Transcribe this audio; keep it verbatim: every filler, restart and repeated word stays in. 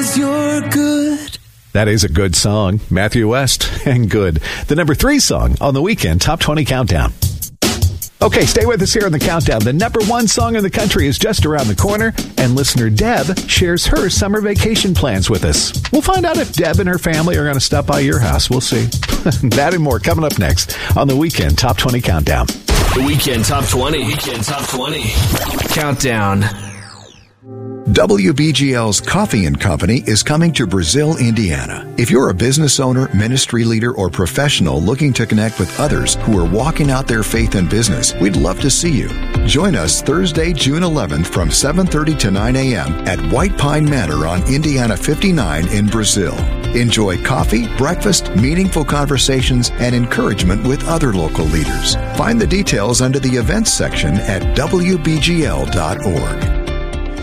'cause you're good. That is a good song. Matthew West and Good. The number three song on the Weekend Top twenty Countdown. Okay, stay with us here on the countdown. The number one song in the country is just around the corner, and listener Deb shares her summer vacation plans with us. We'll find out if Deb and her family are going to stop by your house. We'll see. That and more coming up next on the Weekend Top twenty Countdown. The Weekend Top twenty. Weekend Top twenty. Countdown. W B G L's Coffee and Company is coming to Brazil, Indiana. If you're a business owner, ministry leader, or professional looking to connect with others who are walking out their faith in business, we'd love to see you. Join us Thursday, June eleventh from seven thirty to nine a.m. at White Pine Manor on Indiana fifty-nine in Brazil. Enjoy coffee, breakfast, meaningful conversations, and encouragement with other local leaders. Find the details under the events section at W B G L dot org.